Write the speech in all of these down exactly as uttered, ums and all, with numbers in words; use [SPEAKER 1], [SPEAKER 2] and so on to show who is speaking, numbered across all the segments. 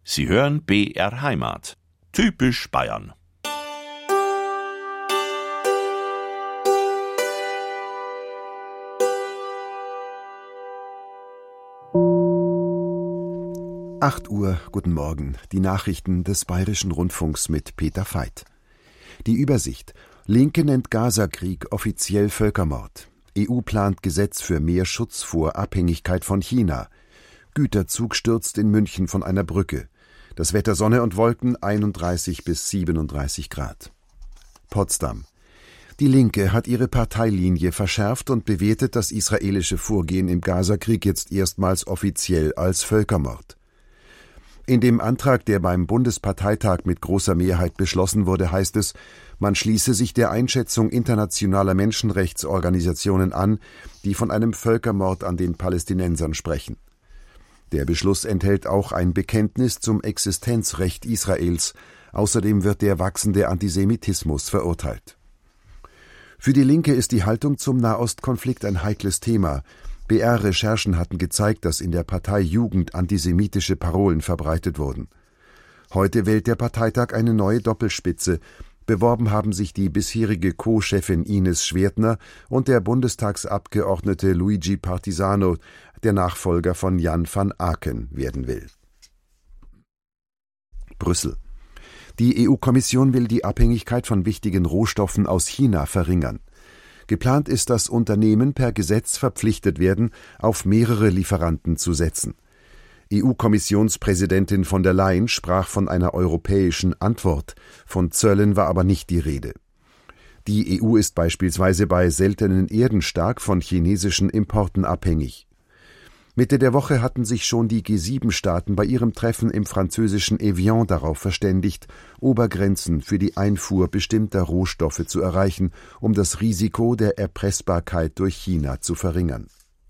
[SPEAKER 1] Sie hören B R Heimat. Typisch Bayern.
[SPEAKER 2] acht Uhr, guten Morgen. Die Nachrichten des Bayerischen Rundfunks mit Peter Veit. Die Übersicht. Linke nennt Gaza-Krieg offiziell Völkermord. E U plant Gesetz für mehr Schutz vor Abhängigkeit von China. Güterzug stürzt in München von einer Brücke. Das Wetter Sonne und Wolken einunddreißig bis siebenunddreißig Grad. Potsdam. Die Linke hat ihre Parteilinie verschärft und bewertet das israelische Vorgehen im Gaza-Krieg jetzt erstmals offiziell als Völkermord. In dem Antrag, der beim Bundesparteitag mit großer Mehrheit beschlossen wurde, heißt es, man schließe sich der Einschätzung internationaler Menschenrechtsorganisationen an, die von einem Völkermord an den Palästinensern sprechen. Der Beschluss enthält auch ein Bekenntnis zum Existenzrecht Israels. Außerdem wird der wachsende Antisemitismus verurteilt. Für die Linke ist die Haltung zum Nahostkonflikt ein heikles Thema. B R-Recherchen hatten gezeigt, dass in der Partei Jugend antisemitische Parolen verbreitet wurden. Heute wählt der Parteitag eine neue Doppelspitze. Beworben haben sich die bisherige Co-Chefin Ines Schwertner und der Bundestagsabgeordnete Luigi Partisano, der Nachfolger von Jan van Aken werden will. Brüssel. Die E U-Kommission will die Abhängigkeit von wichtigen Rohstoffen aus China verringern. Geplant ist, dass Unternehmen per Gesetz verpflichtet werden, auf mehrere Lieferanten zu setzen. E U-Kommissionspräsidentin von der Leyen sprach von einer europäischen Antwort, von Zöllen war aber nicht die Rede. Die E U ist beispielsweise bei seltenen Erden stark von chinesischen Importen abhängig. Mitte der Woche hatten sich schon die G sieben Staaten bei ihrem Treffen im französischen Evian darauf verständigt, Obergrenzen für die Einfuhr bestimmter Rohstoffe zu erreichen, um das Risiko der Erpressbarkeit durch China zu verringern.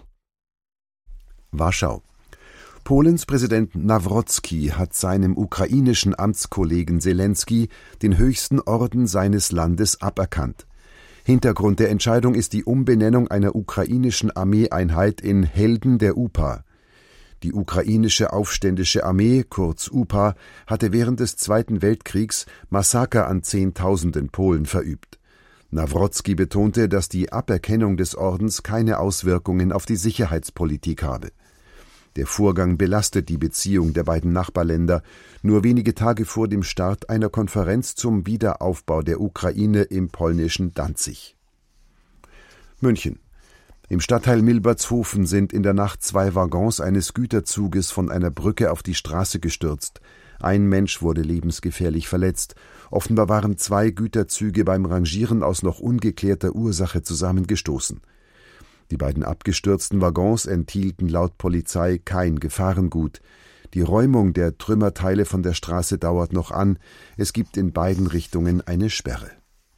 [SPEAKER 2] Warschau. Polens Präsident Nawrocki hat seinem ukrainischen Amtskollegen Selensky den höchsten Orden seines Landes aberkannt. Hintergrund der Entscheidung ist die Umbenennung einer ukrainischen Armeeeinheit in Helden der U P A. Die ukrainische Aufständische Armee, kurz U P A, hatte während des Zweiten Weltkriegs Massaker an Zehntausenden Polen verübt. Nawrocki betonte, dass die Aberkennung des Ordens keine Auswirkungen auf die Sicherheitspolitik habe. Der Vorgang belastet die Beziehung der beiden Nachbarländer, nur wenige Tage vor dem Start einer Konferenz zum Wiederaufbau der Ukraine im polnischen Danzig. München. Im Stadtteil Milbertshofen sind in der Nacht zwei Waggons eines Güterzuges von einer Brücke auf die Straße gestürzt. Ein Mensch wurde lebensgefährlich verletzt. Offenbar waren zwei Güterzüge beim Rangieren aus noch ungeklärter Ursache zusammengestoßen. Die beiden abgestürzten Waggons enthielten laut Polizei kein Gefahrengut. Die Räumung der Trümmerteile von der Straße dauert noch an. Es gibt in beiden Richtungen eine Sperre.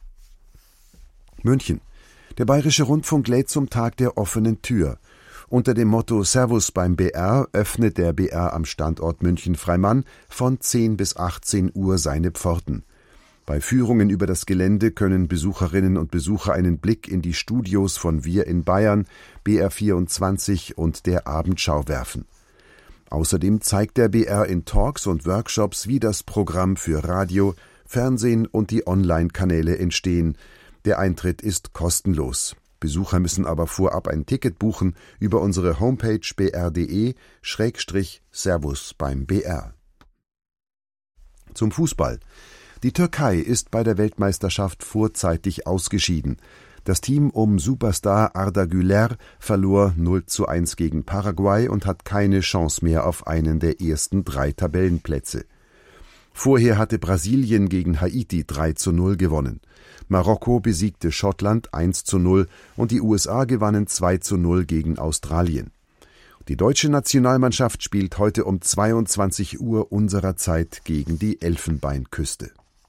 [SPEAKER 2] München. Der Bayerische Rundfunk lädt zum Tag der offenen Tür. Unter dem Motto Servus beim B R öffnet der B R am Standort München-Freimann von zehn bis achtzehn Uhr seine Pforten. Bei Führungen über das Gelände können Besucherinnen und Besucher einen Blick in die Studios von Wir in Bayern, B R vierundzwanzig und der Abendschau werfen. Außerdem zeigt der B R in Talks und Workshops, wie das Programm für Radio, Fernsehen und die Online-Kanäle entstehen. Der Eintritt ist kostenlos. Besucher müssen aber vorab ein Ticket buchen über unsere Homepage b r punkt d e Schrägstrich Servus beim B R. Zum Fußball. Die Türkei ist bei der Weltmeisterschaft vorzeitig ausgeschieden. Das Team um Superstar Arda Güler verlor null zu eins gegen Paraguay und hat keine Chance mehr auf einen der ersten drei Tabellenplätze. Vorher hatte Brasilien gegen Haiti drei zu null gewonnen. Marokko besiegte Schottland eins zu null und die U S A gewannen zwei zu null gegen Australien. Die deutsche Nationalmannschaft spielt heute um zweiundzwanzig Uhr unserer Zeit gegen die Elfenbeinküste.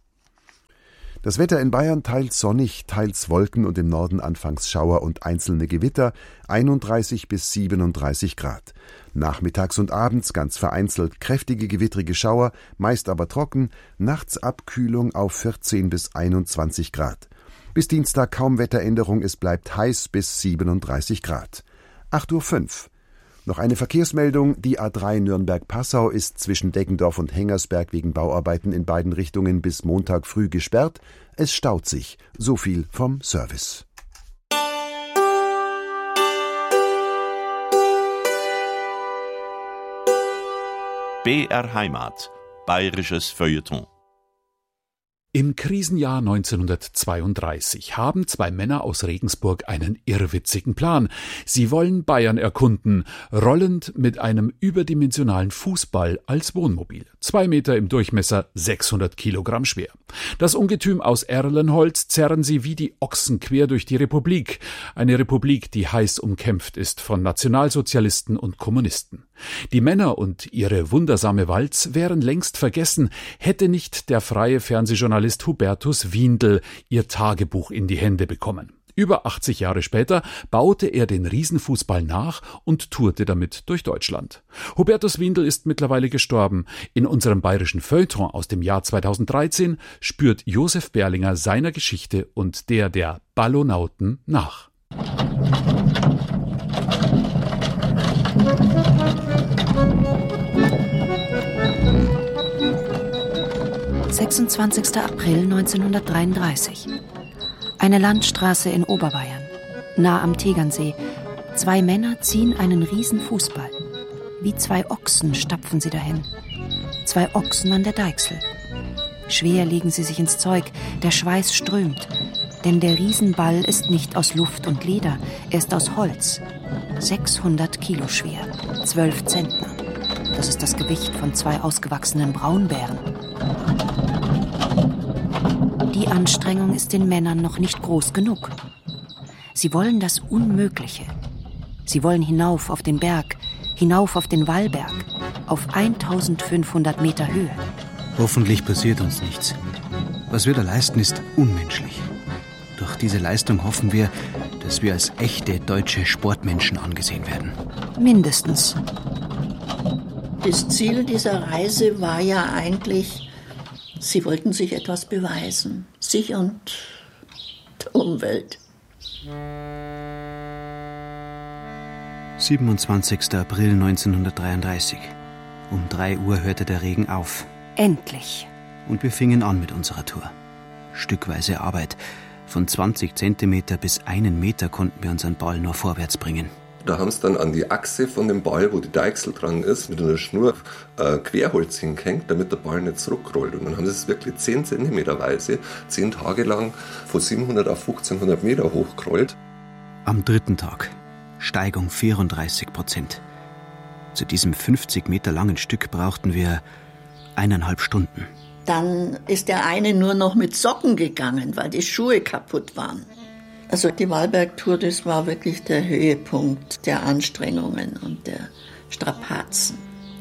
[SPEAKER 2] Das Wetter in Bayern teils sonnig, teils Wolken und im Norden anfangs Schauer und einzelne Gewitter, einunddreißig bis siebenunddreißig Grad. Nachmittags und abends ganz vereinzelt kräftige gewittrige Schauer, meist aber trocken, nachts Abkühlung auf vierzehn bis einundzwanzig Grad. Bis Dienstag kaum Wetteränderung, es bleibt heiß bis siebenunddreißig Grad. acht Uhr fünf. Noch eine Verkehrsmeldung. Die A drei Nürnberg-Passau ist zwischen Deggendorf und Hengersberg wegen Bauarbeiten in beiden Richtungen bis Montag früh gesperrt. Es staut sich. So viel vom Service.
[SPEAKER 1] B R Heimat. Bayerisches Feuilleton.
[SPEAKER 3] Im Krisenjahr neunzehnhundertzweiunddreißig haben zwei Männer aus Regensburg einen irrwitzigen Plan. Sie wollen Bayern erkunden, rollend mit einem überdimensionalen Fußball als Wohnmobil. Zwei Meter im Durchmesser, sechshundert Kilogramm schwer. Das Ungetüm aus Erlenholz zerren sie wie die Ochsen quer durch die Republik. Eine Republik, die heiß umkämpft ist von Nationalsozialisten und Kommunisten. Die Männer und ihre wundersame Walz wären längst vergessen, hätte nicht der freie Fernsehjournalist Hubertus Windl ihr Tagebuch in die Hände bekommen. Über achtzig Jahre später baute er den Riesenfußball nach und tourte damit durch Deutschland. Hubertus Windl ist mittlerweile gestorben. In unserem bayerischen Feuilleton aus dem Jahr zweitausenddreizehn spürt Josef Berlinger seiner Geschichte und der der Ballonauten nach.
[SPEAKER 4] sechsundzwanzigster April neunzehnhundertdreiunddreißig. Eine Landstraße in Oberbayern, nah am Tegernsee. Zwei Männer ziehen einen Riesenfußball. Wie zwei Ochsen stapfen sie dahin. Zwei Ochsen an der Deichsel. Schwer legen sie sich ins Zeug, der Schweiß strömt. Denn der Riesenball ist nicht aus Luft und Leder, er ist aus Holz. sechshundert Kilo schwer, zwölf Zentner. Das ist das Gewicht von zwei ausgewachsenen Braunbären. Die Anstrengung ist den Männern noch nicht groß genug. Sie wollen das Unmögliche. Sie wollen hinauf auf den Berg, hinauf auf den Wallberg, auf eintausendfünfhundert Meter Höhe.
[SPEAKER 5] Hoffentlich passiert uns nichts. Was wir da leisten, ist unmenschlich. Durch diese Leistung hoffen wir, dass wir als echte deutsche Sportmenschen angesehen werden.
[SPEAKER 4] Mindestens.
[SPEAKER 6] Das Ziel dieser Reise war ja eigentlich, sie wollten sich etwas beweisen, sich und der Umwelt.
[SPEAKER 5] siebenundzwanzigster April neunzehnhundertdreiunddreißig. Um drei Uhr hörte der Regen auf.
[SPEAKER 4] Endlich.
[SPEAKER 5] Und wir fingen an mit unserer Tour. Stückweise Arbeit. Von zwanzig Zentimeter bis einen Meter konnten wir unseren Ball nur vorwärts bringen.
[SPEAKER 7] Da haben sie dann an die Achse von dem Ball, wo die Deichsel dran ist, mit einer Schnur äh, Querholz hingehängt, damit der Ball nicht zurückrollt. Und dann haben sie es wirklich zehn Zentimeter weise, zehn Tage lang von siebenhundert auf fünfzehnhundert Meter hochgerollt.
[SPEAKER 5] Am dritten Tag Steigung vierunddreißig Prozent. Zu diesem fünfzig Meter langen Stück brauchten wir eineinhalb Stunden.
[SPEAKER 6] Dann ist der eine nur noch mit Socken gegangen, weil die Schuhe kaputt waren. Also die Wallberg-Tour, das war wirklich der Höhepunkt der Anstrengungen und der Strapazen.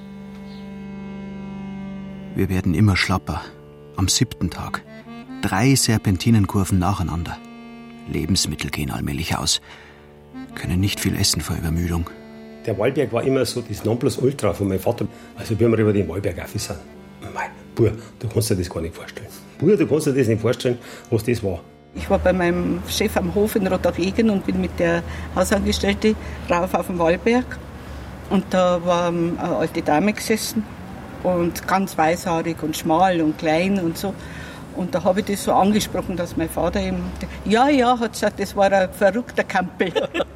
[SPEAKER 5] Wir werden immer schlapper. Am siebten Tag. Drei Serpentinenkurven nacheinander. Lebensmittel gehen allmählich aus. Können nicht viel essen vor Übermüdung.
[SPEAKER 8] Der Wallberg war immer so das Nonplusultra von meinem Vater. Also wie wir über den Wallberg rauf sind. Mein Bub, du kannst dir das gar nicht vorstellen. Bub, du kannst dir das nicht vorstellen, was das war.
[SPEAKER 9] Ich war bei meinem Chef am Hof in Rotterdam und bin mit der Hausangestellten rauf auf den Wallberg. Und da war eine alte Dame gesessen und ganz weißhaarig und schmal und klein und so. Und da habe ich das so angesprochen, dass mein Vater eben, ja, ja, hat gesagt, das war ein verrückter Kampel.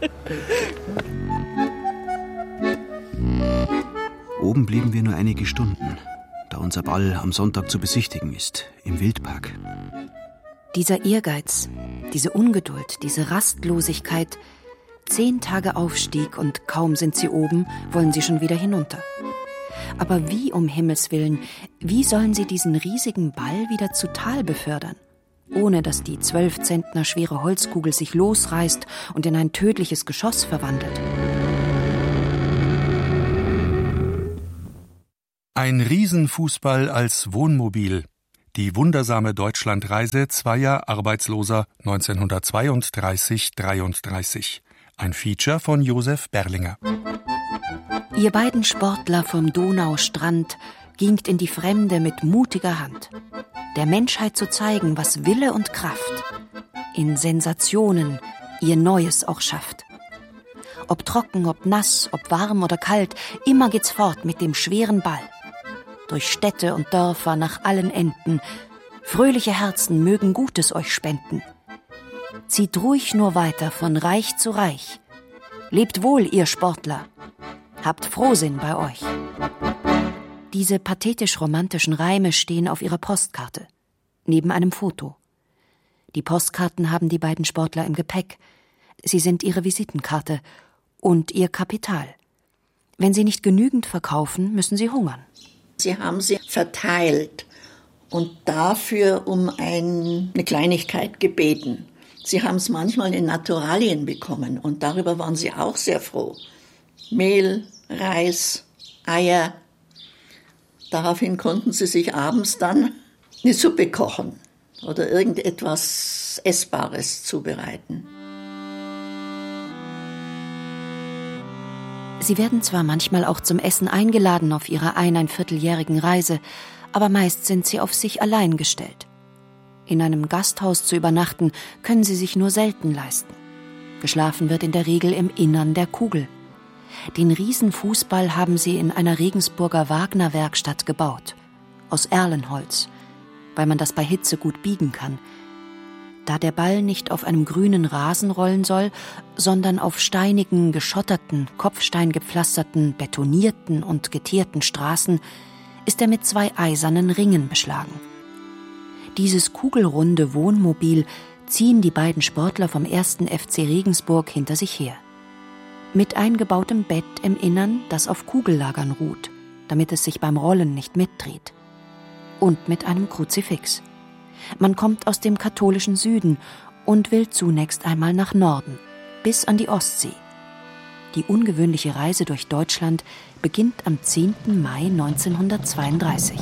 [SPEAKER 5] Oben blieben wir nur einige Stunden, da unser Ball am Sonntag zu besichtigen ist, im Wildpark.
[SPEAKER 4] Dieser Ehrgeiz, diese Ungeduld, diese Rastlosigkeit, zehn Tage Aufstieg und kaum sind sie oben, wollen sie schon wieder hinunter. Aber wie, um Himmels Willen, wie sollen sie diesen riesigen Ball wieder zu Tal befördern, ohne dass die zwölf Zentner schwere Holzkugel sich losreißt und in ein tödliches Geschoss verwandelt?
[SPEAKER 10] Ein Riesenfußball als Wohnmobil. Die wundersame Deutschlandreise zweier Arbeitsloser neunzehnhundertzweiunddreißig dreiunddreißig. Ein Feature von Josef Berlinger.
[SPEAKER 4] Ihr beiden Sportler vom Donaustrand gingt in die Fremde mit mutiger Hand. Der Menschheit zu zeigen, was Wille und Kraft in Sensationen ihr Neues auch schafft. Ob trocken, ob nass, ob warm oder kalt, immer geht's fort mit dem schweren Ball. Durch Städte und Dörfer nach allen Enden. Fröhliche Herzen mögen Gutes euch spenden. Zieht ruhig nur weiter von Reich zu Reich. Lebt wohl, ihr Sportler. Habt Frohsinn bei euch. Diese pathetisch-romantischen Reime stehen auf ihrer Postkarte, neben einem Foto. Die Postkarten haben die beiden Sportler im Gepäck. Sie sind ihre Visitenkarte und ihr Kapital. Wenn sie nicht genügend verkaufen, müssen sie hungern.
[SPEAKER 6] Sie haben sie verteilt und dafür um ein, eine Kleinigkeit gebeten. Sie haben es manchmal in Naturalien bekommen und darüber waren sie auch sehr froh. Mehl, Reis, Eier. Daraufhin konnten sie sich abends dann eine Suppe kochen oder irgendetwas Essbares zubereiten.
[SPEAKER 4] Sie werden zwar manchmal auch zum Essen eingeladen auf ihrer eineinvierteljährigen Reise, aber meist sind sie auf sich allein gestellt. In einem Gasthaus zu übernachten, können sie sich nur selten leisten. Geschlafen wird in der Regel im Innern der Kugel. Den Riesenfußball haben sie in einer Regensburger Wagner-Werkstatt gebaut, aus Erlenholz, weil man das bei Hitze gut biegen kann. Da der Ball nicht auf einem grünen Rasen rollen soll, sondern auf steinigen, geschotterten, kopfsteingepflasterten, betonierten und geteerten Straßen, ist er mit zwei eisernen Ringen beschlagen. Dieses kugelrunde Wohnmobil ziehen die beiden Sportler vom ersten F C Regensburg hinter sich her. Mit eingebautem Bett im Innern, das auf Kugellagern ruht, damit es sich beim Rollen nicht mitdreht. Und mit einem Kruzifix. Man kommt aus dem katholischen Süden und will zunächst einmal nach Norden, bis an die Ostsee. Die ungewöhnliche Reise durch Deutschland beginnt am zehnten Mai neunzehnhundertzweiunddreißig.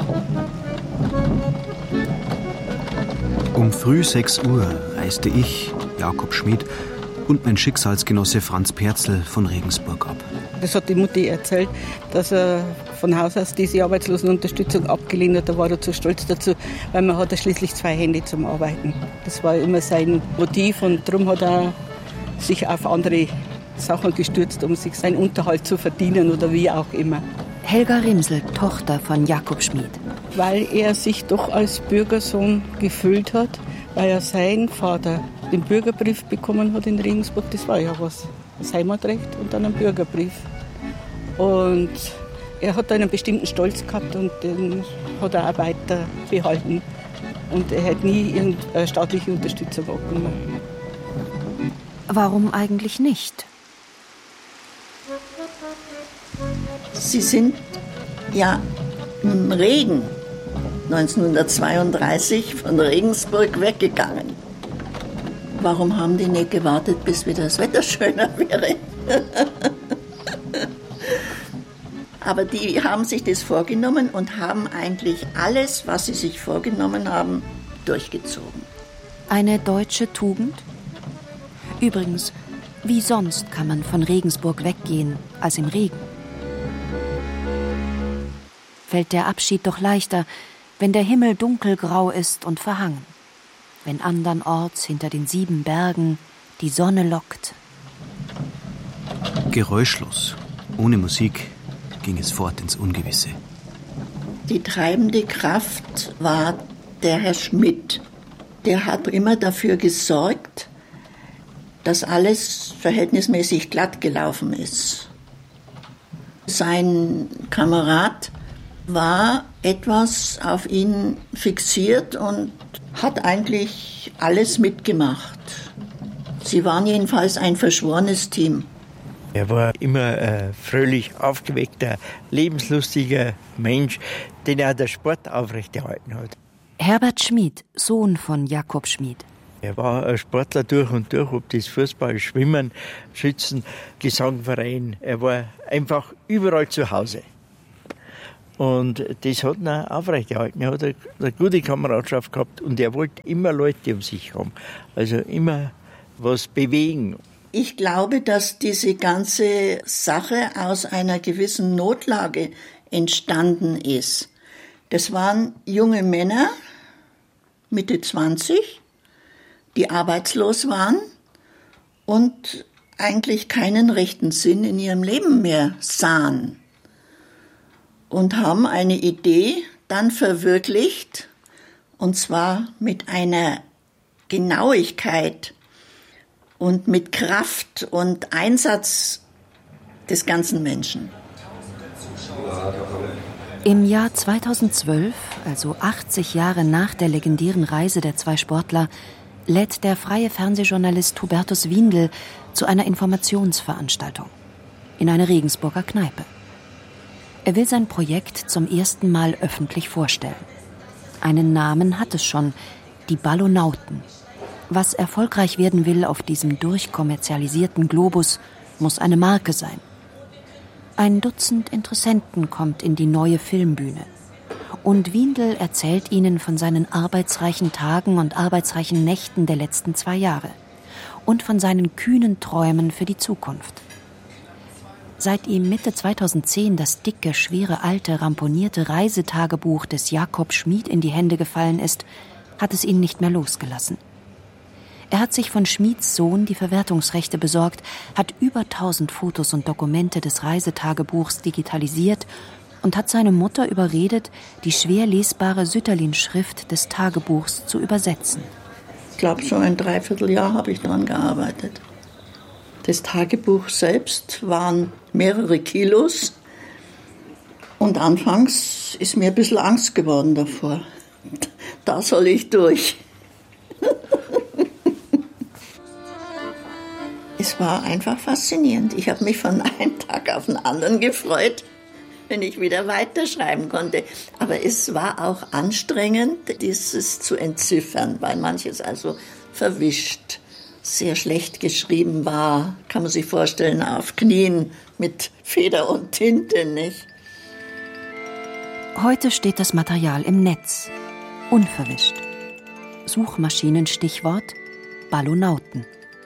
[SPEAKER 5] Um früh sechs Uhr reiste ich, Jakob Schmid, und mein Schicksalsgenosse Franz Perzl von Regensburg ab.
[SPEAKER 9] Das hat die Mutti erzählt, dass er von Haus aus diese Arbeitslosenunterstützung abgelehnt hat. Da war er zu stolz dazu, weil man hat ja schließlich zwei Hände zum Arbeiten. Das war immer sein Motiv und darum hat er sich auf andere Sachen gestürzt, um sich seinen Unterhalt zu verdienen oder wie auch immer.
[SPEAKER 4] Helga Rimsel, Tochter von Jakob Schmid.
[SPEAKER 9] Weil er sich doch als Bürgersohn gefühlt hat, weil er sein Vater den Bürgerbrief bekommen hat in Regensburg. Das war ja was. Das Heimatrecht und dann ein Bürgerbrief. Und er hat da einen bestimmten Stolz gehabt und den hat er auch weiter behalten. Und er hat nie irgendeine staatliche Unterstützung abgenommen.
[SPEAKER 4] Warum eigentlich nicht?
[SPEAKER 6] Sie sind ja im Regen neunzehnhundertzweiunddreißig von Regensburg weggegangen. Warum haben die nicht gewartet, bis wieder das Wetter schöner wäre? Aber die haben sich das vorgenommen und haben eigentlich alles, was sie sich vorgenommen haben, durchgezogen.
[SPEAKER 4] Eine deutsche Tugend? Übrigens, wie sonst kann man von Regensburg weggehen als im Regen? Fällt der Abschied doch leichter, wenn der Himmel dunkelgrau ist und verhangen, wenn andernorts hinter den sieben Bergen die Sonne lockt.
[SPEAKER 5] Geräuschlos, ohne Musik, ging es fort ins Ungewisse.
[SPEAKER 6] Die treibende Kraft war der Herr Schmidt. Der hat immer dafür gesorgt, dass alles verhältnismäßig glatt gelaufen ist. Sein Kamerad war etwas auf ihn fixiert und hat eigentlich alles mitgemacht. Sie waren jedenfalls ein verschworenes Team.
[SPEAKER 11] Er war immer ein fröhlich aufgeweckter, lebenslustiger Mensch, den auch der Sport aufrechterhalten hat.
[SPEAKER 4] Herbert Schmid, Sohn von Jakob Schmid.
[SPEAKER 11] Er war ein Sportler durch und durch, ob das Fußball, Schwimmen, Schützen, Gesangverein. Er war einfach überall zu Hause. Und das hat ihn auch aufrechterhalten. Er hat eine, eine gute Kameradschaft gehabt und er wollte immer Leute um sich haben. Also immer was bewegen.
[SPEAKER 6] Ich glaube, dass diese ganze Sache aus einer gewissen Notlage entstanden ist. Das waren junge Männer, Mitte zwanzig, die arbeitslos waren und eigentlich keinen rechten Sinn in ihrem Leben mehr sahen und haben eine Idee dann verwirklicht, und zwar mit einer Genauigkeit und mit Kraft und Einsatz des ganzen Menschen.
[SPEAKER 4] Im Jahr zweitausendzwölf, also achtzig Jahre nach der legendären Reise der zwei Sportler, lädt der freie Fernsehjournalist Hubertus Windel zu einer Informationsveranstaltung in einer Regensburger Kneipe. Er will sein Projekt zum ersten Mal öffentlich vorstellen. Einen Namen hat es schon, die Ballonauten. Was erfolgreich werden will auf diesem durchkommerzialisierten Globus, muss eine Marke sein. Ein Dutzend Interessenten kommt in die neue Filmbühne. Und Windel erzählt ihnen von seinen arbeitsreichen Tagen und arbeitsreichen Nächten der letzten zwei Jahre und von seinen kühnen Träumen für die Zukunft. Seit ihm Mitte zweitausendzehn das dicke, schwere, alte, ramponierte Reisetagebuch des Jakob Schmid in die Hände gefallen ist, hat es ihn nicht mehr losgelassen. Er hat sich von Schmids Sohn die Verwertungsrechte besorgt, hat über tausend Fotos und Dokumente des Reisetagebuchs digitalisiert und hat seine Mutter überredet, die schwer lesbare Sütterlin-Schrift des Tagebuchs zu übersetzen.
[SPEAKER 6] Ich glaube, so ein Dreivierteljahr habe ich daran gearbeitet. Das Tagebuch selbst waren mehrere Kilos und anfangs ist mir ein bisschen Angst geworden davor. Da soll ich durch. Es war einfach faszinierend. Ich habe mich von einem Tag auf den anderen gefreut, wenn ich wieder weiterschreiben konnte. Aber es war auch anstrengend, dieses zu entziffern, weil manches also verwischt, sehr schlecht geschrieben war. Kann man sich vorstellen, auf Knien mit Feder und Tinte, nicht?
[SPEAKER 4] Heute steht das Material im Netz, unverwischt. Suchmaschinenstichwort Ballonauten.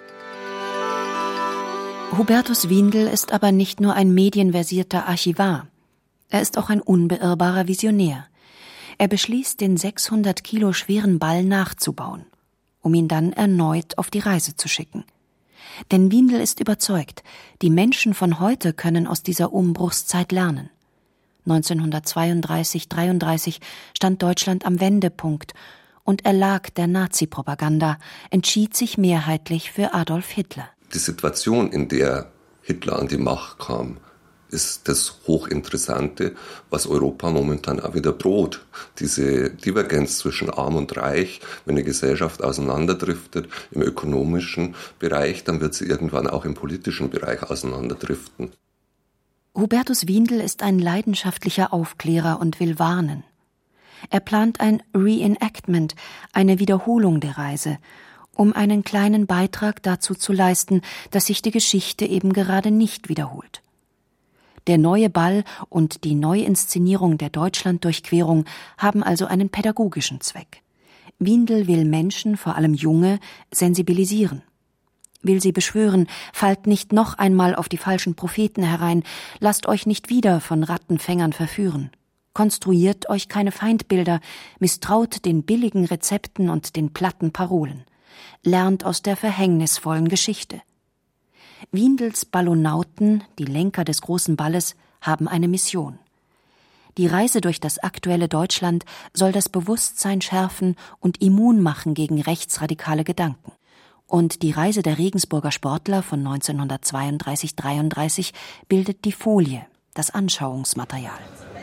[SPEAKER 4] Hubertus Windel ist aber nicht nur ein medienversierter Archivar. Er ist auch ein unbeirrbarer Visionär. Er beschließt, den sechshundert Kilo schweren Ball nachzubauen, um ihn dann erneut auf die Reise zu schicken. Denn Windel ist überzeugt, die Menschen von heute können aus dieser Umbruchszeit lernen. neunzehnhundertzweiunddreißig dreiunddreißig stand Deutschland am Wendepunkt und erlag der Nazi-Propaganda, entschied sich mehrheitlich für Adolf Hitler.
[SPEAKER 7] Die Situation, in der Hitler an die Macht kam, ist das Hochinteressante, was Europa momentan auch wieder droht. Diese Divergenz zwischen Arm und Reich, wenn eine Gesellschaft auseinanderdriftet im ökonomischen Bereich, dann wird sie irgendwann auch im politischen Bereich auseinanderdriften.
[SPEAKER 4] Hubertus Windel ist ein leidenschaftlicher Aufklärer und will warnen. Er plant ein Reenactment, eine Wiederholung der Reise, um einen kleinen Beitrag dazu zu leisten, dass sich die Geschichte eben gerade nicht wiederholt. Der neue Ball und die Neuinszenierung der Deutschlanddurchquerung haben also einen pädagogischen Zweck. Windel will Menschen, vor allem Junge, sensibilisieren. Will sie beschwören, fallt nicht noch einmal auf die falschen Propheten herein, lasst euch nicht wieder von Rattenfängern verführen. Konstruiert euch keine Feindbilder, misstraut den billigen Rezepten und den platten Parolen. Lernt aus der verhängnisvollen Geschichte. Windels Ballonauten, die Lenker des großen Balles, haben eine Mission. Die Reise durch das aktuelle Deutschland soll das Bewusstsein schärfen und immun machen gegen rechtsradikale Gedanken. Und die Reise der Regensburger Sportler von neunzehnhundertzweiunddreißig dreiunddreißig bildet die Folie, das Anschauungsmaterial.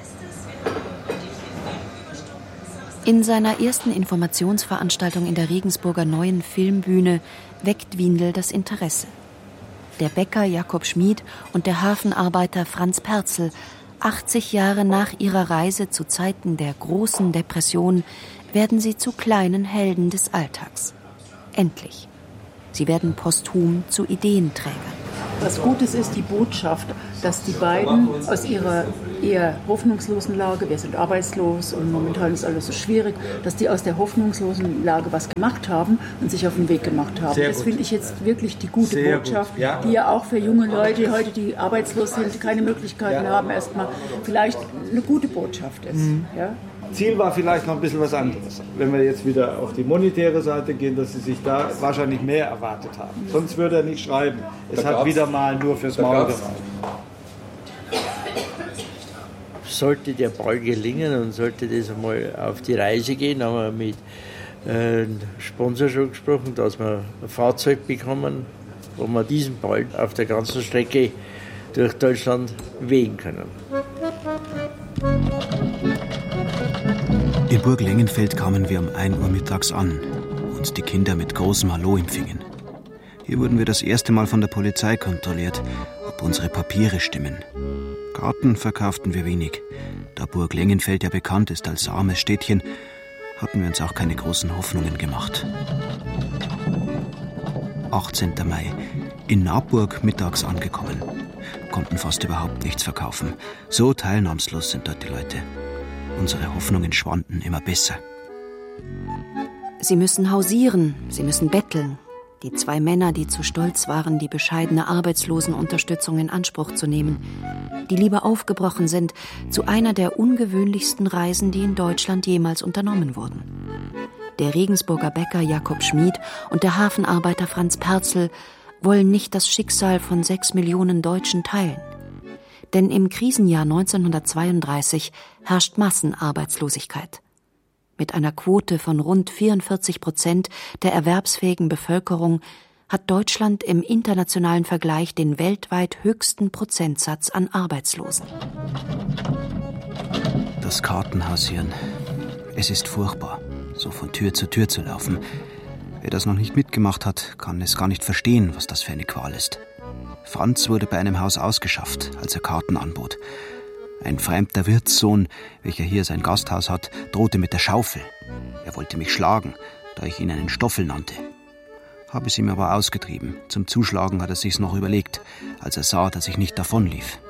[SPEAKER 4] In seiner ersten Informationsveranstaltung in der Regensburger Neuen Filmbühne weckt Windel das Interesse. Der Bäcker Jakob Schmid und der Hafenarbeiter Franz Perzel, achtzig Jahre nach ihrer Reise zu Zeiten der großen Depression, werden sie zu kleinen Helden des Alltags. Endlich. Sie werden posthum zu Ideenträgern.
[SPEAKER 12] Was Gutes ist die Botschaft, dass die beiden aus ihrer eher hoffnungslosen Lage, wir sind arbeitslos und momentan ist alles so schwierig, dass die aus der hoffnungslosen Lage was gemacht haben und sich auf den Weg gemacht haben. Sehr das finde ich jetzt wirklich die gute Sehr Botschaft, gut. ja. die ja auch für junge Leute heute, die arbeitslos sind, keine Möglichkeiten ja. haben, erstmal vielleicht eine gute Botschaft ist. Mhm. Ja?
[SPEAKER 13] Ziel war vielleicht noch ein bisschen was anderes. Wenn wir jetzt wieder auf die monetäre Seite gehen, dass sie sich da wahrscheinlich mehr erwartet haben. Sonst würde er nicht schreiben. Es hat wieder mal nur fürs Maul gereicht.
[SPEAKER 11] Sollte der Ball gelingen und sollte das einmal auf die Reise gehen, haben wir mit äh, Sponsor schon gesprochen, dass wir ein Fahrzeug bekommen, wo wir diesen Ball auf der ganzen Strecke durch Deutschland wehen können.
[SPEAKER 5] In Burg Lengenfeld kamen wir um ein Uhr mittags an und die Kinder mit großem Hallo empfingen. Hier wurden wir das erste Mal von der Polizei kontrolliert, ob unsere Papiere stimmen. Karten verkauften wir wenig. Da Burg Lengenfeld ja bekannt ist als armes Städtchen, hatten wir uns auch keine großen Hoffnungen gemacht. achtzehnten Mai. In Naburg mittags angekommen. Konnten fast überhaupt nichts verkaufen. So teilnahmslos sind dort die Leute. Unsere Hoffnungen schwanden immer besser.
[SPEAKER 4] Sie müssen hausieren, sie müssen betteln. Die zwei Männer, die zu stolz waren, die bescheidene Arbeitslosenunterstützung in Anspruch zu nehmen, die lieber aufgebrochen sind zu einer der ungewöhnlichsten Reisen, die in Deutschland jemals unternommen wurden. Der Regensburger Bäcker Jakob Schmid und der Hafenarbeiter Franz Perzel wollen nicht das Schicksal von sechs Millionen Deutschen teilen. Denn im Krisenjahr neunzehnhundertzweiunddreißig herrscht Massenarbeitslosigkeit. Mit einer Quote von rund vierundvierzig Prozent der erwerbsfähigen Bevölkerung hat Deutschland im internationalen Vergleich den weltweit höchsten Prozentsatz an Arbeitslosen.
[SPEAKER 5] Das Kartenhausieren. Es ist furchtbar, so von Tür zu Tür zu laufen. Wer das noch nicht mitgemacht hat, kann es gar nicht verstehen, was das für eine Qual ist. Franz wurde bei einem Haus ausgeschafft, als er Karten anbot. Ein fremder Wirtssohn, welcher hier sein Gasthaus hat, drohte mit der Schaufel. Er wollte mich schlagen, da ich ihn einen Stoffel nannte. Habe es ihm aber ausgetrieben. Zum Zuschlagen hat er sich's noch überlegt, als er sah, dass ich nicht davonlief.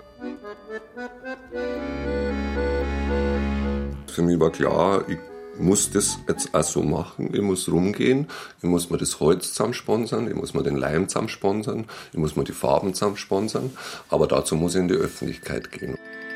[SPEAKER 7] Für mich war klar, ich muss das jetzt auch so machen. Ich muss rumgehen, ich muss mir das Holz zusammensponsern, ich muss mir den Leim zusammensponsern, ich muss mir die Farben zusammensponsern. Aber dazu muss ich in die Öffentlichkeit gehen.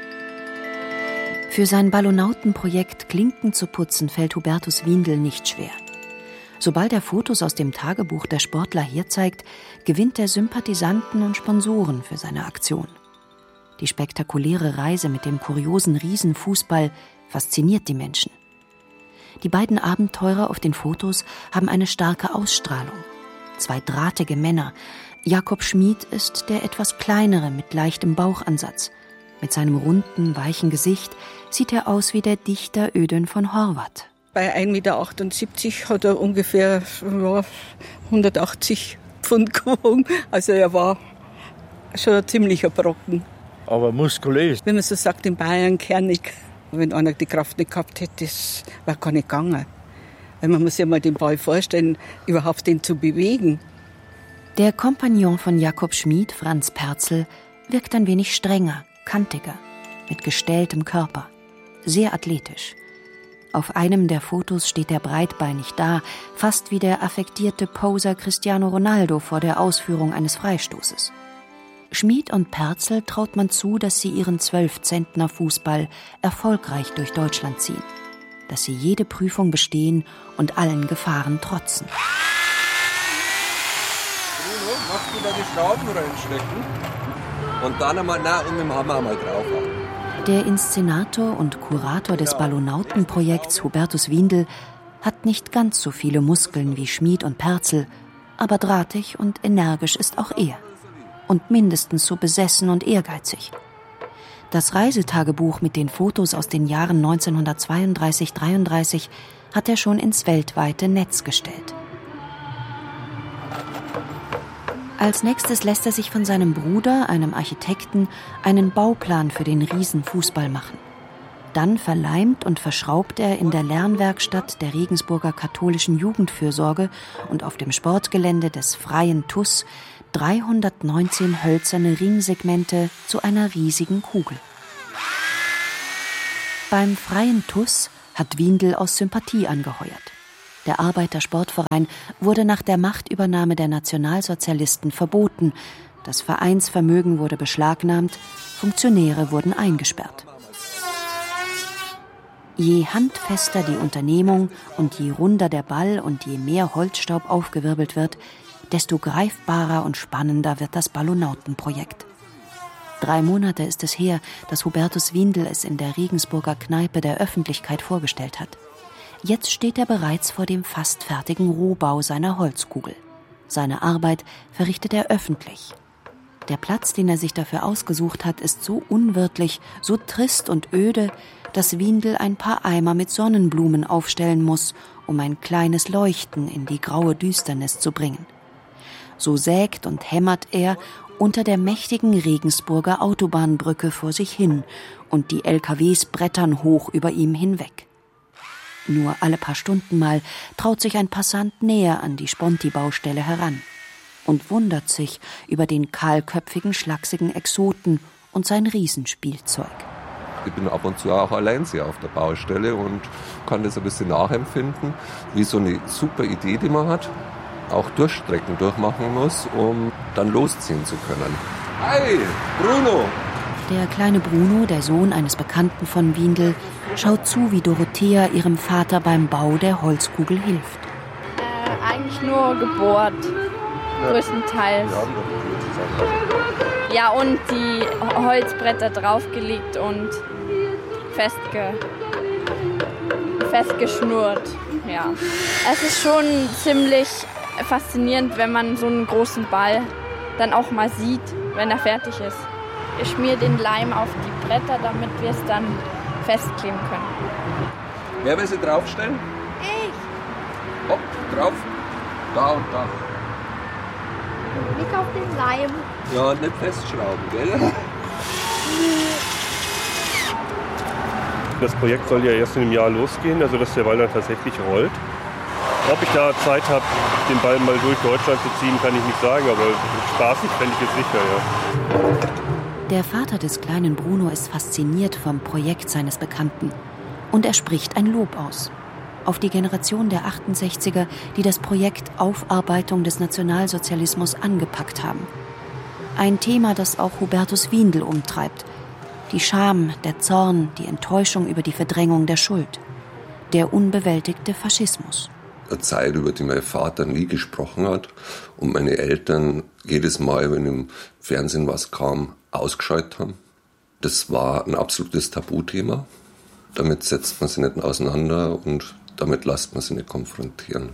[SPEAKER 4] Für sein Ballonautenprojekt Klinken zu putzen fällt Hubertus Windel nicht schwer. Sobald er Fotos aus dem Tagebuch der Sportler herzeigt, gewinnt er Sympathisanten und Sponsoren für seine Aktion. Die spektakuläre Reise mit dem kuriosen Riesenfußball fasziniert die Menschen. Die beiden Abenteurer auf den Fotos haben eine starke Ausstrahlung. Zwei drahtige Männer. Jakob Schmid ist der etwas kleinere mit leichtem Bauchansatz. Mit seinem runden, weichen Gesicht sieht er aus wie der Dichter Ödön von Horvath.
[SPEAKER 9] Bei ein Meter achtundsiebzig hat er ungefähr ja, hundertachtzig Pfund gewogen. Also er war schon ein ziemlicher Brocken.
[SPEAKER 11] Aber muskulös.
[SPEAKER 9] Wenn man so sagt, in Bayern kernig. Wenn einer die Kraft nicht gehabt hätte, das wäre gar nicht gegangen. Weil man muss sich mal den Ball vorstellen, überhaupt den zu bewegen.
[SPEAKER 4] Der Kompagnon von Jakob Schmid, Franz Perzel, wirkt ein wenig strenger, kantiger, mit gestelltem Körper, sehr athletisch. Auf einem der Fotos steht er breitbeinig da, fast wie der affektierte Poser Cristiano Ronaldo vor der Ausführung eines Freistoßes. Schmid und Perzel traut man zu, dass sie ihren Zwölfzentner Fußball erfolgreich durch Deutschland ziehen, dass sie jede Prüfung bestehen und allen Gefahren trotzen.
[SPEAKER 14] Bruno, machst du da die Schrauben reinstecken? Und dann einmal, na, und mit dem Hammer einmal drauf.
[SPEAKER 4] Der Inszenator und Kurator des Ballonautenprojekts Hubertus Windel hat nicht ganz so viele Muskeln wie Schmid und Perzel, aber drahtig und energisch ist auch er. Und mindestens so besessen und ehrgeizig. Das Reisetagebuch mit den Fotos aus den Jahren neunzehnhundertzweiunddreißig dreiunddreißig hat er schon ins weltweite Netz gestellt. Als nächstes lässt er sich von seinem Bruder, einem Architekten, einen Bauplan für den Riesenfußball machen. Dann verleimt und verschraubt er in der Lernwerkstatt der Regensburger katholischen Jugendfürsorge und auf dem Sportgelände des Freien T U S dreihundertneunzehn hölzerne Ringsegmente zu einer riesigen Kugel. Beim Freien T U S hat Windel aus Sympathie angeheuert. Der Arbeitersportverein wurde nach der Machtübernahme der Nationalsozialisten verboten, das Vereinsvermögen wurde beschlagnahmt, Funktionäre wurden eingesperrt. Je handfester die Unternehmung und je runder der Ball und je mehr Holzstaub aufgewirbelt wird, desto greifbarer und spannender wird das Ballonautenprojekt. Drei Monate ist es her, dass Hubertus Windel es in der Regensburger Kneipe der Öffentlichkeit vorgestellt hat. Jetzt steht er bereits vor dem fast fertigen Rohbau seiner Holzkugel. Seine Arbeit verrichtet er öffentlich. Der Platz, den er sich dafür ausgesucht hat, ist so unwirtlich, so trist und öde, dass Windel ein paar Eimer mit Sonnenblumen aufstellen muss, um ein kleines Leuchten in die graue Düsternis zu bringen. So sägt und hämmert er unter der mächtigen Regensburger Autobahnbrücke vor sich hin und die L K Ws brettern hoch über ihm hinweg. Nur alle paar Stunden mal traut sich ein Passant näher an die Sponti-Baustelle heran und wundert sich über den kahlköpfigen, schlachsigen Exoten und sein Riesenspielzeug.
[SPEAKER 7] Ich bin ab und zu auch allein sehr auf der Baustelle und kann das ein bisschen nachempfinden, wie so eine super Idee, die man hat, auch Durchstrecken durchmachen muss, um dann losziehen zu können. Hi, Bruno!
[SPEAKER 4] Der kleine Bruno, der Sohn eines Bekannten von Windel, schaut zu, wie Dorothea ihrem Vater beim Bau der Holzkugel hilft.
[SPEAKER 15] Äh, eigentlich nur gebohrt, ja. Größtenteils. Ja, und die Holzbretter draufgelegt und festge festgeschnurrt. Ja. Es ist schon ziemlich faszinierend, wenn man so einen großen Ball dann auch mal sieht, wenn er fertig ist. Ich schmiere den Leim auf die Bretter, damit wir es dann festkleben können.
[SPEAKER 14] Wer will sie draufstellen?
[SPEAKER 15] Ich.
[SPEAKER 14] Hopp, drauf. Da und da.
[SPEAKER 15] Nicht auf den Leim.
[SPEAKER 14] Ja, nicht festschrauben, gell?
[SPEAKER 16] Das Projekt soll ja erst in einem Jahr losgehen, also dass der Ball dann tatsächlich rollt. Ob ich da Zeit habe, den Ball mal durch Deutschland zu ziehen, kann ich nicht sagen, aber spaßig fände ich jetzt sicher, ja.
[SPEAKER 4] Der Vater des kleinen Bruno ist fasziniert vom Projekt seines Bekannten und er spricht ein Lob aus. Auf die Generation der achtundsechziger, die das Projekt Aufarbeitung des Nationalsozialismus angepackt haben. Ein Thema, das auch Hubertus Windel umtreibt. Die Scham, der Zorn, die Enttäuschung über die Verdrängung der Schuld. Der unbewältigte Faschismus.
[SPEAKER 7] Eine Zeit, über die mein Vater nie gesprochen hat und meine Eltern jedes Mal, wenn im Fernsehen was kam, ausgeschaltet haben. Das war ein absolutes Tabuthema. Damit setzt man sich nicht auseinander und damit lässt man sich nicht konfrontieren.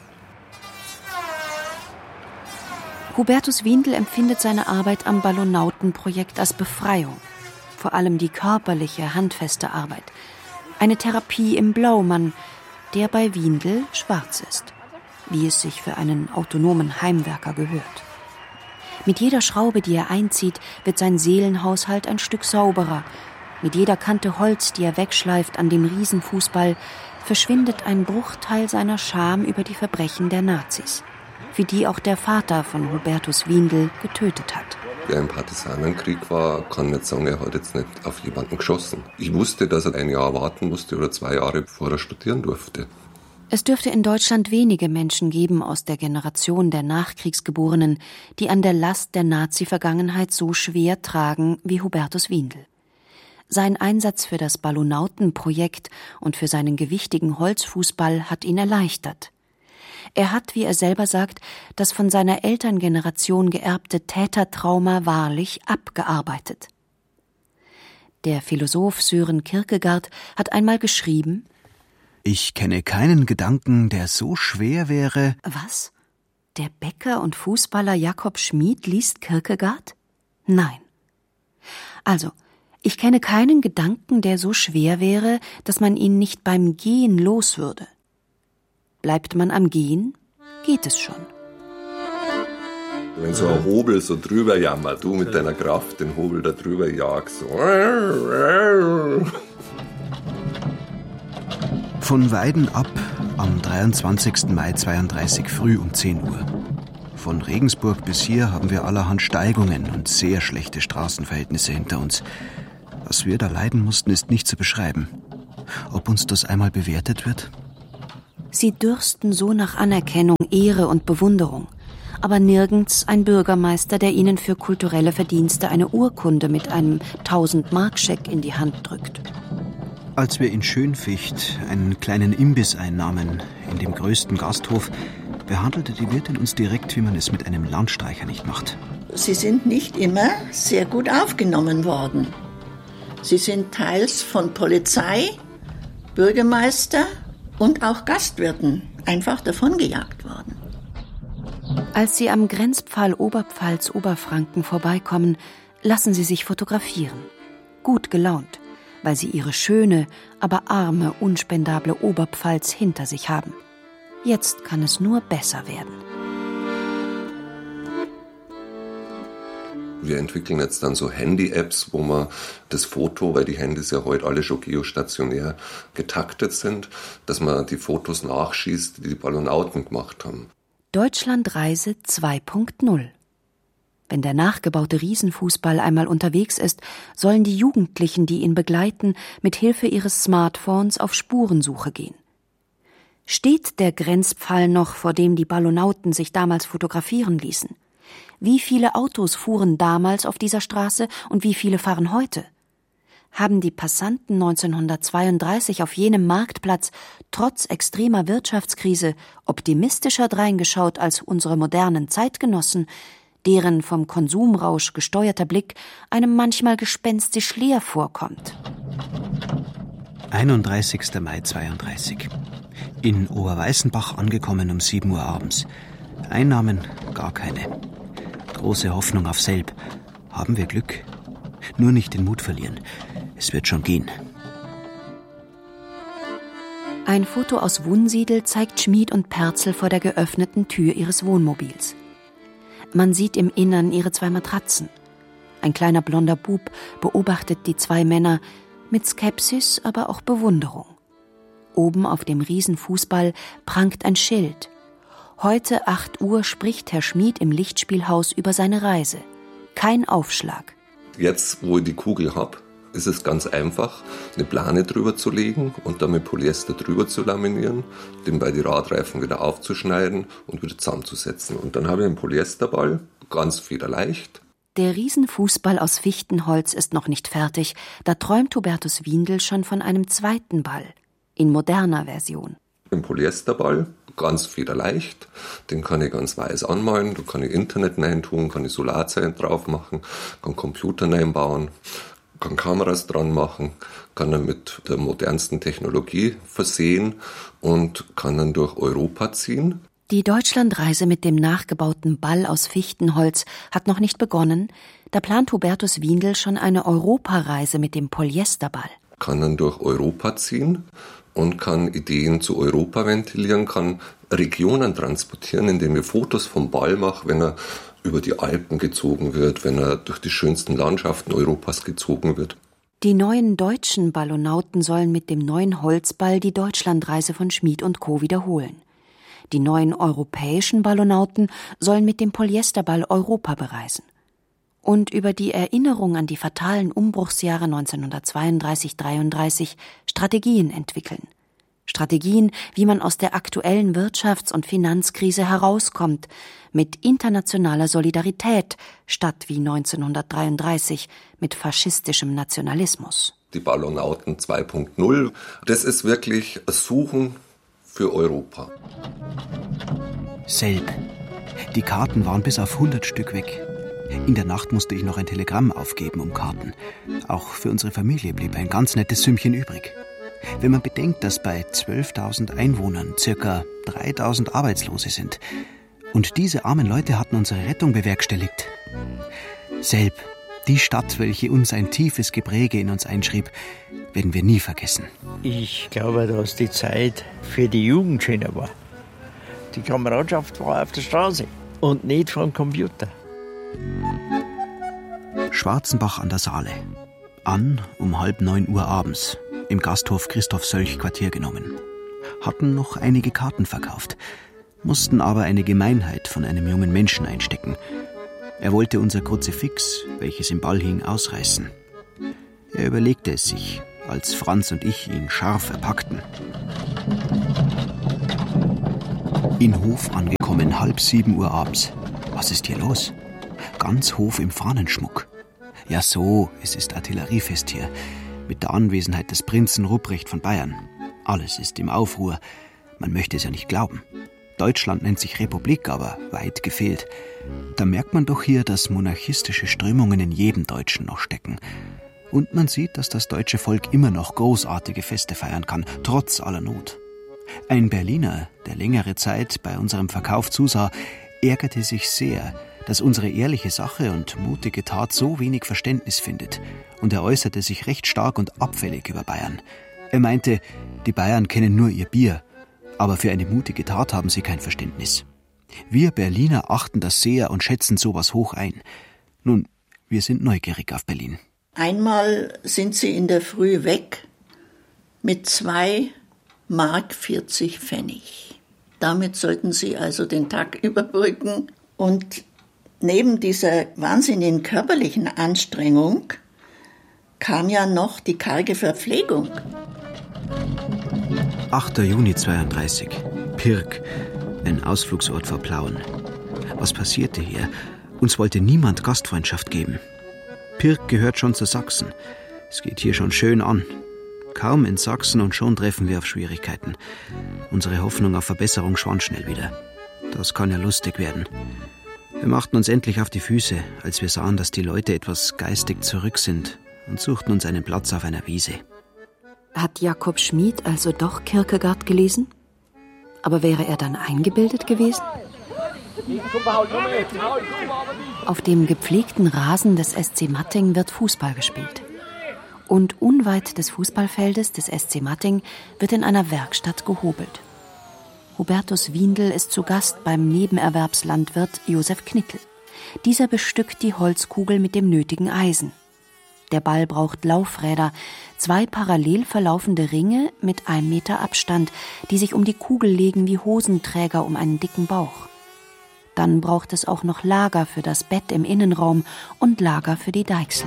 [SPEAKER 4] Hubertus Windel empfindet seine Arbeit am Ballonautenprojekt als Befreiung. Vor allem die körperliche, handfeste Arbeit. Eine Therapie im Blaumann, der bei Windel schwarz ist, wie es sich für einen autonomen Heimwerker gehört. Mit jeder Schraube, die er einzieht, wird sein Seelenhaushalt ein Stück sauberer. Mit jeder Kante Holz, die er wegschleift an dem Riesenfußball, verschwindet ein Bruchteil seiner Scham über die Verbrechen der Nazis, für die auch der Vater von Hubertus Windel getötet hat.
[SPEAKER 7] Wer im Partisanenkrieg war, kann nicht sagen, er hat jetzt nicht auf jemanden geschossen. Ich wusste, dass er ein Jahr warten musste oder zwei Jahre, bevor er studieren durfte.
[SPEAKER 4] Es dürfte in Deutschland wenige Menschen geben aus der Generation der Nachkriegsgeborenen, die an der Last der Nazi-Vergangenheit so schwer tragen wie Hubertus Windel. Sein Einsatz für das Ballonautenprojekt und für seinen gewichtigen Holzfußball hat ihn erleichtert. Er hat, wie er selber sagt, das von seiner Elterngeneration geerbte Tätertrauma wahrlich abgearbeitet. Der Philosoph Søren Kierkegaard hat einmal geschrieben:
[SPEAKER 5] Ich kenne keinen Gedanken, der so schwer wäre.
[SPEAKER 4] Was? Der Bäcker und Fußballer Jakob Schmid liest Kierkegaard? Nein. Also, ich kenne keinen Gedanken, der so schwer wäre, dass man ihn nicht beim Gehen los würde. Bleibt man am Gehen, geht es schon.
[SPEAKER 7] Wenn so ein Hobel so drüber jammert, du mit deiner Kraft den Hobel da drüber jagst. So.
[SPEAKER 5] Von Weiden ab am dreiundzwanzigsten Mai zweiunddreißig früh um zehn Uhr. Von Regensburg bis hier haben wir allerhand Steigungen und sehr schlechte Straßenverhältnisse hinter uns. Was wir da leiden mussten, ist nicht zu beschreiben. Ob uns das einmal bewertet wird?
[SPEAKER 4] Sie dürsten so nach Anerkennung, Ehre und Bewunderung, aber nirgends ein Bürgermeister, der ihnen für kulturelle Verdienste eine Urkunde mit einem tausend-Mark-Scheck in die Hand drückt.
[SPEAKER 5] Als wir in Schönficht einen kleinen Imbiss einnahmen, in dem größten Gasthof, behandelte die Wirtin uns direkt, wie man es mit einem Landstreicher nicht macht.
[SPEAKER 6] Sie sind nicht immer sehr gut aufgenommen worden. Sie sind teils von Polizei, Bürgermeister und auch Gastwirten einfach davongejagt worden.
[SPEAKER 4] Als Sie am Grenzpfahl Oberpfalz-Oberfranken vorbeikommen, lassen Sie sich fotografieren. Gut gelaunt, weil Sie Ihre schöne, aber arme, unspendable Oberpfalz hinter sich haben. Jetzt kann es nur besser werden.
[SPEAKER 7] Wir entwickeln jetzt dann so Handy-Apps, wo man das Foto, weil die Handys ja heute alle schon geostationär getaktet sind, dass man die Fotos nachschießt, die die Ballonauten gemacht haben.
[SPEAKER 4] Deutschlandreise zwei Punkt null. Wenn der nachgebaute Riesenfußball einmal unterwegs ist, sollen die Jugendlichen, die ihn begleiten, mit Hilfe ihres Smartphones auf Spurensuche gehen. Steht der Grenzpfahl noch, vor dem die Ballonauten sich damals fotografieren ließen? Wie viele Autos fuhren damals auf dieser Straße und wie viele fahren heute? Haben die Passanten neunzehnhundertzweiunddreißig auf jenem Marktplatz trotz extremer Wirtschaftskrise optimistischer dreingeschaut als unsere modernen Zeitgenossen, deren vom Konsumrausch gesteuerter Blick einem manchmal gespenstisch leer vorkommt?
[SPEAKER 5] einunddreißigster Mai zweiunddreißig. In Oberweißenbach angekommen um sieben Uhr abends. Einnahmen gar keine. Große Hoffnung auf Selb. Haben wir Glück? Nur nicht den Mut verlieren. Es wird schon gehen.
[SPEAKER 4] Ein Foto aus Wunsiedel zeigt Schmid und Perzel vor der geöffneten Tür ihres Wohnmobils. Man sieht im Innern ihre zwei Matratzen. Ein kleiner blonder Bub beobachtet die zwei Männer mit Skepsis, aber auch Bewunderung. Oben auf dem Riesenfußball prangt ein Schild. Heute acht Uhr spricht Herr Schmid im Lichtspielhaus über seine Reise. Kein Aufschlag.
[SPEAKER 7] Jetzt, wo ich die Kugel habe, ist es ganz einfach, eine Plane drüber zu legen und dann mit Polyester drüber zu laminieren, den bei den Radreifen wieder aufzuschneiden und wieder zusammenzusetzen. Und dann habe ich einen Polyesterball, ganz federleicht.
[SPEAKER 4] Der Riesenfußball aus Fichtenholz ist noch nicht fertig, da träumt Hubertus Windel schon von einem zweiten Ball, in moderner Version.
[SPEAKER 7] Den Polyesterball, ganz federleicht, den kann ich ganz weiß anmalen, da kann ich Internet reintun, kann ich Solarzellen drauf machen, kann Computer reinbauen, kann Kameras dran machen, kann dann mit der modernsten Technologie versehen und kann dann durch Europa ziehen.
[SPEAKER 4] Die Deutschlandreise mit dem nachgebauten Ball aus Fichtenholz hat noch nicht begonnen, da plant Hubertus Windel schon eine Europareise mit dem Polyesterball.
[SPEAKER 7] Kann dann durch Europa ziehen und kann Ideen zu Europa ventilieren, kann Regionen transportieren, indem ich Fotos vom Ball mache, wenn er über die Alpen gezogen wird, wenn er durch die schönsten Landschaften Europas gezogen wird.
[SPEAKER 4] Die neuen deutschen Ballonauten sollen mit dem neuen Holzball die Deutschlandreise von Schmid und Co. wiederholen. Die neuen europäischen Ballonauten sollen mit dem Polyesterball Europa bereisen. Und über die Erinnerung an die fatalen Umbruchsjahre neunzehnhundertzweiunddreißig dreiunddreißig Strategien entwickeln. Strategien, wie man aus der aktuellen Wirtschafts- und Finanzkrise herauskommt, mit internationaler Solidarität statt wie neunzehnhundertdreiunddreißig mit faschistischem Nationalismus.
[SPEAKER 7] Die Ballonauten zwei Punkt null, das ist wirklich ein Suchen für Europa.
[SPEAKER 5] Selb. Die Karten waren bis auf hundert Stück weg. In der Nacht musste ich noch ein Telegramm aufgeben um Karten. Auch für unsere Familie blieb ein ganz nettes Sümmchen übrig. Wenn man bedenkt, dass bei zwölftausend Einwohnern circa dreitausend Arbeitslose sind. Und diese armen Leute hatten unsere Rettung bewerkstelligt. Selb, die Stadt, welche uns ein tiefes Gepräge in uns einschrieb, werden wir nie vergessen.
[SPEAKER 11] Ich glaube, dass die Zeit für die Jugend schöner war. Die Kameradschaft war auf der Straße und nicht vom Computer.
[SPEAKER 5] Schwarzenbach an der Saale. An um halb neun Uhr abends. Im Gasthof Christoph Sölch Quartier genommen. Hatten noch einige Karten verkauft, mussten aber eine Gemeinheit von einem jungen Menschen einstecken. Er wollte unser Kruzifix, welches im Ball hing, ausreißen. Er überlegte es sich, als Franz und ich ihn scharf erpackten. In Hof angekommen, halb sieben Uhr abends. Was ist hier los? Ganz Hof im Fahnenschmuck. Ja so, es ist Artilleriefest hier. mit der Anwesenheit des Prinzen Ruprecht von Bayern. Alles ist im Aufruhr. Man möchte es ja nicht glauben. Deutschland nennt sich Republik, aber weit gefehlt. Da merkt man doch hier, dass monarchistische Strömungen in jedem Deutschen noch stecken. Und man sieht, dass das deutsche Volk immer noch großartige Feste feiern kann, trotz aller Not. Ein Berliner, der längere Zeit bei unserem Verkauf zusah, ärgerte sich sehr, dass unsere ehrliche Sache und mutige Tat so wenig Verständnis findet. Und er äußerte sich recht stark und abfällig über Bayern. Er meinte, die Bayern kennen nur ihr Bier, aber für eine mutige Tat haben sie kein Verständnis. Wir Berliner achten das sehr und schätzen sowas hoch ein. Nun, wir sind neugierig auf Berlin.
[SPEAKER 6] Einmal sind sie in der Früh weg mit zwei Mark vierzig Pfennig. Damit sollten sie also den Tag überbrücken. Und neben dieser wahnsinnigen körperlichen Anstrengung kam ja noch die karge Verpflegung.
[SPEAKER 5] achter Juni zweiunddreißig. Pirk, ein Ausflugsort vor Plauen. Was passierte hier? Uns wollte niemand Gastfreundschaft geben. Pirk gehört schon zu Sachsen. Es geht hier schon schön an. Kaum in Sachsen und schon treffen wir auf Schwierigkeiten. Unsere Hoffnung auf Verbesserung schwand schnell wieder. Das kann ja lustig werden. Wir machten uns endlich auf die Füße, als wir sahen, dass die Leute etwas geistig zurück sind und suchten uns einen Platz auf einer Wiese.
[SPEAKER 4] Hat Jakob Schmid also doch Kierkegaard gelesen? Aber wäre er dann eingebildet gewesen? Auf dem gepflegten Rasen des S C Matting wird Fußball gespielt. Und unweit des Fußballfeldes des S C Matting wird in einer Werkstatt gehobelt. Hubertus Windel ist zu Gast beim Nebenerwerbslandwirt Josef Knickel. Dieser bestückt die Holzkugel mit dem nötigen Eisen. Der Ball braucht Laufräder, zwei parallel verlaufende Ringe mit einem Meter Abstand, die sich um die Kugel legen wie Hosenträger um einen dicken Bauch. Dann braucht es auch noch Lager für das Bett im Innenraum und Lager für die Deichsel.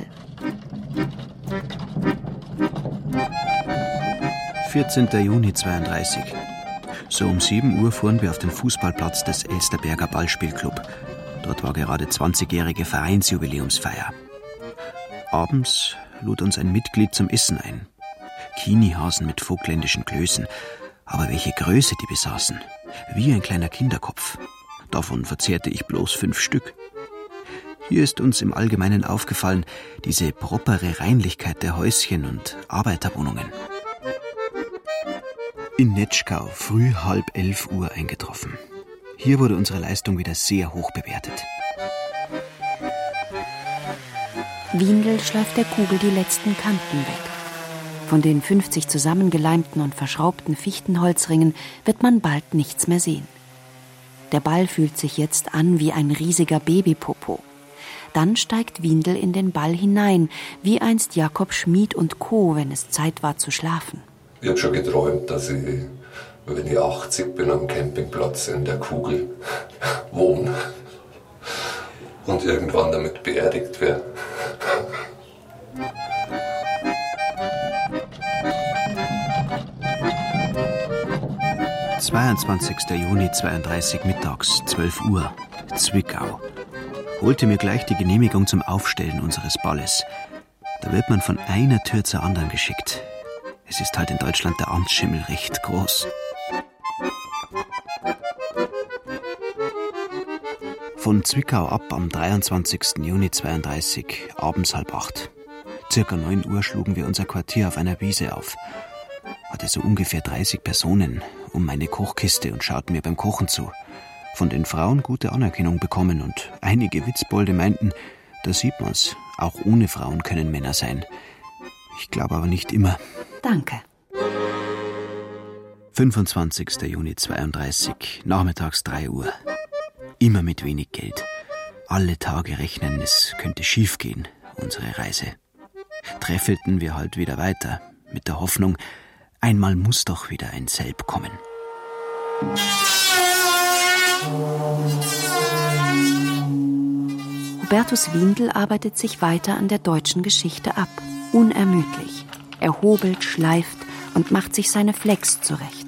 [SPEAKER 5] vierzehnter Juni zweiunddreißig. So um sieben Uhr fuhren wir auf den Fußballplatz des Elsterberger Ballspielclub. Dort war gerade zwanzigjährige Vereinsjubiläumsfeier. Abends lud uns ein Mitglied zum Essen ein. Kinihasen mit vogtländischen Klößen. Aber welche Größe die besaßen. Wie ein kleiner Kinderkopf. Davon verzehrte ich bloß fünf Stück. Hier ist uns im Allgemeinen aufgefallen, diese propere Reinlichkeit der Häuschen und Arbeiterwohnungen. In Netschkau früh halb elf Uhr eingetroffen. Hier wurde unsere Leistung wieder sehr hoch bewertet.
[SPEAKER 4] Windel schleift der Kugel die letzten Kanten weg. Von den fünfzig zusammengeleimten und verschraubten Fichtenholzringen wird man bald nichts mehr sehen. Der Ball fühlt sich jetzt an wie ein riesiger Babypopo. Dann steigt Windel in den Ball hinein, wie einst Jakob Schmid und Co., wenn es Zeit war zu schlafen.
[SPEAKER 7] Ich habe schon geträumt, dass ich, wenn ich achtzig bin, am Campingplatz in der Kugel wohne und irgendwann damit beerdigt werde.
[SPEAKER 5] zweiundzwanzigster Juni zweiunddreißig mittags, zwölf Uhr, Zwickau. Holte mir gleich die Genehmigung zum Aufstellen unseres Balles. Da wird man von einer Tür zur anderen geschickt. Es ist halt in Deutschland der Amtsschimmel recht groß. Von Zwickau ab am dreiundzwanzigster Juni zweiunddreißig, abends halb acht. Circa neun Uhr schlugen wir unser Quartier auf einer Wiese auf. Hatte so ungefähr dreißig Personen um meine Kochkiste und schauten mir beim Kochen zu. Von den Frauen gute Anerkennung bekommen und einige Witzbolde meinten, da sieht man's, auch ohne Frauen können Männer sein. Ich glaube aber nicht immer.
[SPEAKER 4] Danke.
[SPEAKER 5] fünfundzwanzigster Juni zweiunddreißig, nachmittags drei Uhr. Immer mit wenig Geld. Alle Tage rechnen, es könnte schief gehen, unsere Reise. Treffelten wir halt wieder weiter, mit der Hoffnung, einmal muss doch wieder ein Selb kommen.
[SPEAKER 4] Hubertus Windel arbeitet sich weiter an der deutschen Geschichte ab, unermüdlich. Er hobelt, schleift und macht sich seine Flecks zurecht.